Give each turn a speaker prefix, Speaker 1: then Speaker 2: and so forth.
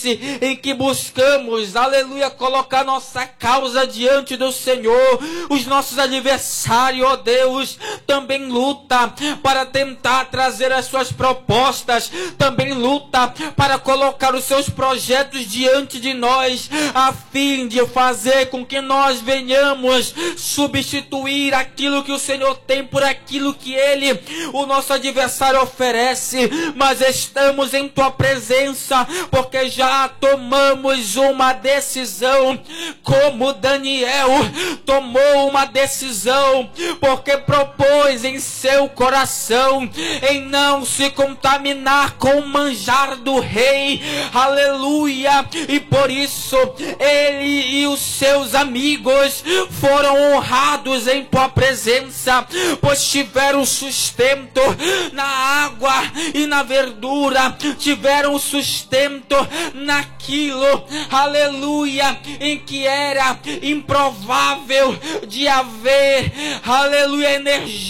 Speaker 1: esse em que buscamos, aleluia, colocar nossa causa diante do Senhor. Os nossos adversários, ó Deus, também luta para tentar trazer as suas propostas, também luta para colocar os seus projetos diante de nós, a fim de fazer com que nós venhamos substituir aquilo que o Senhor tem por aquilo que ele, o nosso adversário, oferece. Mas estamos em tua presença porque já tomamos uma decisão, como Daniel tomou uma decisão, porque propôs em seu coração em não se contaminar com o manjar do rei, aleluia, e por isso ele e os seus amigos foram honrados em tua presença, pois tiveram sustento na água e na verdura, tiveram sustento naquilo, aleluia, em que era improvável de haver, aleluia, energia